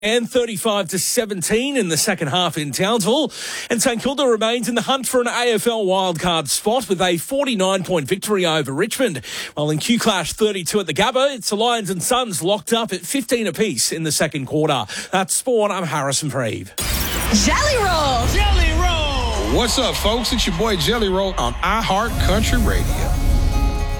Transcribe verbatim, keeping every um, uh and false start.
And thirty-five to seventeen in the second half in Townsville. And St Kilda remains in the hunt for an A F L wildcard spot with a forty-nine point victory over Richmond. While in Q-Clash thirty-two at the Gabba, it's the Lions and Suns locked up at fifteen apiece in the second quarter. That's Sport. I'm Harrison Preeve. Jelly Roll! Jelly Roll! What's up, folks? It's your boy Jelly Roll on iHeart Country Radio.